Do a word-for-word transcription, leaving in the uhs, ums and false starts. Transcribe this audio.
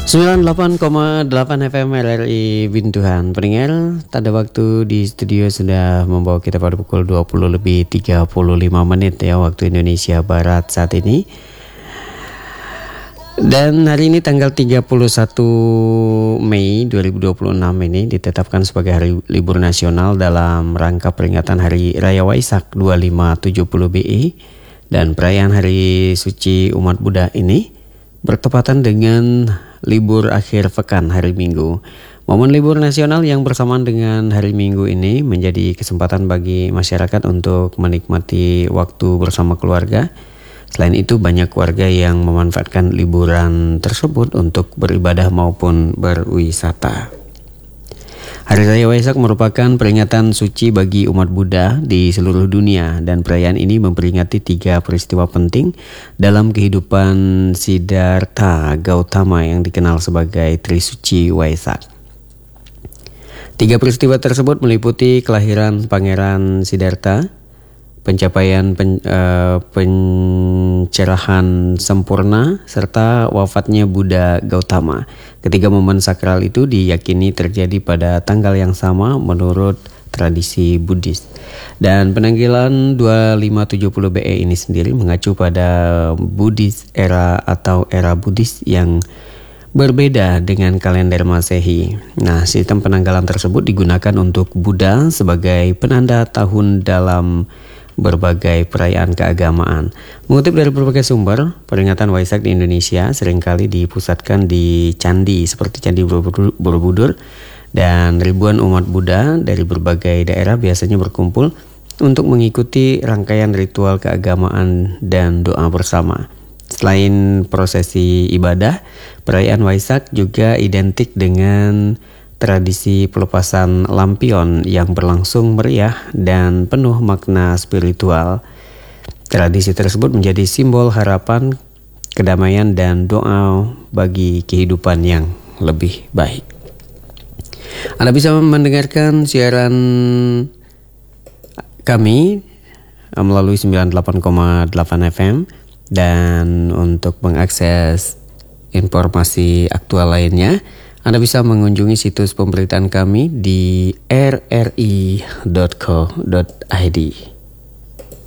sembilan puluh delapan koma delapan F M R R I Bintuhan. Pendengar, tanda waktu di studio sudah membawa kita pada pukul dua puluh lebih tiga puluh lima menit ya, waktu Indonesia Barat saat ini. Dan hari ini tanggal tiga puluh satu Mei dua ribu dua puluh enam ini ditetapkan sebagai hari libur nasional dalam rangka peringatan Hari Raya Waisak dua lima tujuh nol B E, dan perayaan Hari Suci Umat Buddha ini bertepatan dengan libur akhir pekan hari Minggu. Momen libur nasional yang bersamaan dengan hari Minggu ini menjadi kesempatan bagi masyarakat untuk menikmati waktu bersama keluarga. Selain itu, banyak warga yang memanfaatkan liburan tersebut untuk beribadah maupun berwisata. Hari Raya Waisak merupakan peringatan suci bagi umat Buddha di seluruh dunia, dan perayaan ini memperingati tiga peristiwa penting dalam kehidupan Siddhartha Gautama yang dikenal sebagai Trisuci Waisak. Tiga peristiwa tersebut meliputi kelahiran Pangeran Siddhartha, pencapaian pen, uh, pencerahan sempurna, serta wafatnya Buddha Gautama. Ketiga momen sakral itu diyakini terjadi pada tanggal yang sama menurut tradisi Buddhis. Dan penanggalan dua lima tujuh nol B E ini sendiri mengacu pada Buddhis era atau era Buddhis yang berbeda dengan kalender Masehi. Nah, sistem penanggalan tersebut digunakan untuk Buddha sebagai penanda tahun dalam berbagai perayaan keagamaan. Mengutip dari berbagai sumber, peringatan Waisak di Indonesia seringkali dipusatkan di candi seperti Candi Borobudur, dan ribuan umat Buddha dari berbagai daerah biasanya berkumpul untuk mengikuti rangkaian ritual keagamaan dan doa bersama. Selain prosesi ibadah, perayaan Waisak juga identik dengan tradisi pelepasan lampion yang berlangsung meriah dan penuh makna spiritual. Tradisi tersebut menjadi simbol harapan, kedamaian, dan doa bagi kehidupan yang lebih baik. Anda bisa mendengarkan siaran kami melalui sembilan puluh delapan koma delapan F M, dan untuk mengakses informasi aktual lainnya, Anda bisa mengunjungi situs pemberitaan kami di r r i dot co dot i d.